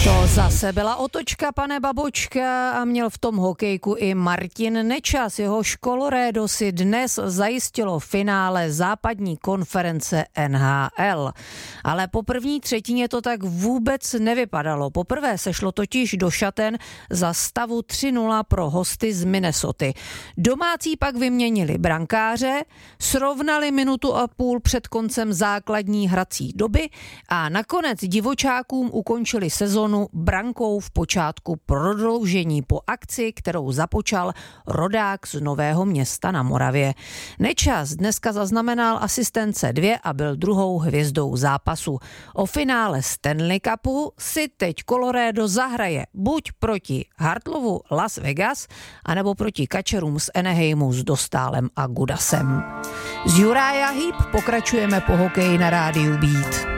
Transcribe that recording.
To zase byla otočka, pane Babočka, a měl v tom hokejku i Martin Nečas. Jehož Colorado si dnes zajistilo finále západní konference NHL. Ale po první třetině to tak vůbec nevypadalo. Poprvé se šlo totiž do šaten za stavu 3-0 pro hosty z Minnesoty. Domácí pak vyměnili brankáře, srovnali minutu a půl před koncem základní hrací doby a nakonec divočákům ukončili sezonu brankou v počátku prodloužení po akci, kterou započal rodák z Nového Města na Moravě. Nečas dneska zaznamenal asistence 2 a byl druhou hvězdou zápasu. O finále Stanley Cupu si teď Colorado zahraje buď proti Hartlovu Las Vegas, anebo proti kačerům z Anaheimu s Dostálem a Gudasem. Z Uriah Heep pokračujeme po hokeji na rádiu Beat.